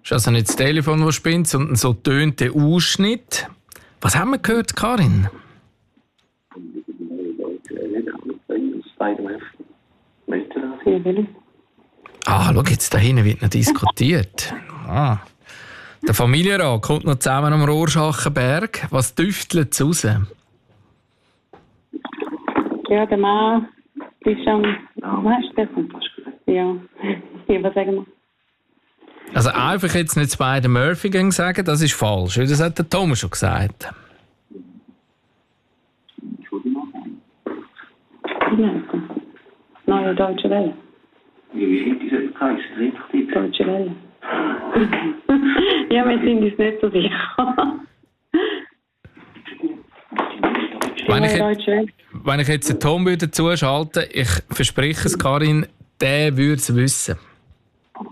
ist also nicht das Telefon, das spinnt, sondern so tönt der Ausschnitt. Was haben wir gehört, Karin? Schau, jetzt da hinten wird noch diskutiert. Der Familienrat kommt noch zusammen am Rorschachenberg. Was tüftelt es raus? Ja, der Mann ist am... Weißt du das? Ja, was sagen wir? Also einfach jetzt nicht Spider-Murphy sagen, das ist falsch. Das hat der Thomas schon gesagt. Neue Deutsche Welle. Wie hat das geheißen? Richtig? Deutsche Welle. Ja, wir sind uns nicht so sicher. Wenn ich jetzt den Tom wieder zuschalte, ich verspreche es, Karin, der würde es wissen.